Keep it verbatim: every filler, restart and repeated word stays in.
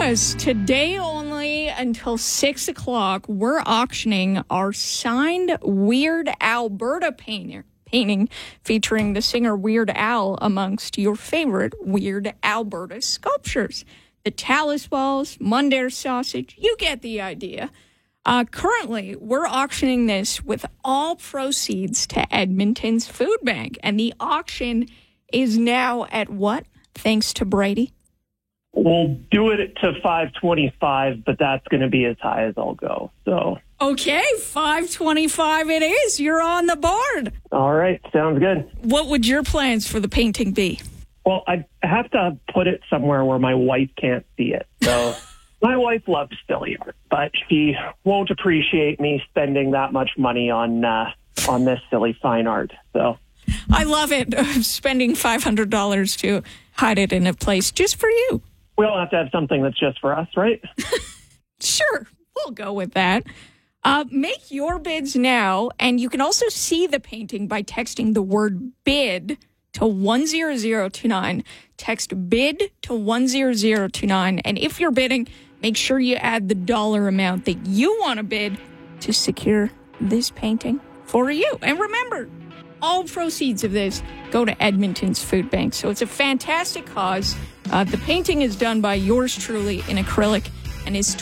Yes, today only until six o'clock, we're auctioning our signed Weird Alberta painter, painting featuring the singer Weird Al amongst your favorite Weird Alberta sculptures. The Talus Balls, Mundare Sausage, you get the idea. Uh, currently, we're auctioning this with all proceeds to Edmonton's Food Bank. And the auction is now at what, thanks to Brady? We'll do it to five twenty-five, but that's going to be as high as I'll go. So okay, five twenty-five it is. You're on the board. All right, sounds good. What would your plans for the painting be? Well, I have to put it somewhere where my wife can't see it. So my wife loves silly art, but she won't appreciate me spending that much money on uh, on this silly fine art. So I love it. Spending five hundred dollars to hide it in a place just for you. We all have to have something that's just for us, right? Sure, we'll go with that. Uh, make your bids now, and you can also see the painting by texting the word bid to one zero zero two nine. Text bid to one zero zero two nine, and if you're bidding, make sure you add the dollar amount that you want to bid to secure this painting for you. And remember, all proceeds of this go to Edmonton's Food Bank. So it's a fantastic cause. Uh, the painting is done by yours truly in acrylic and is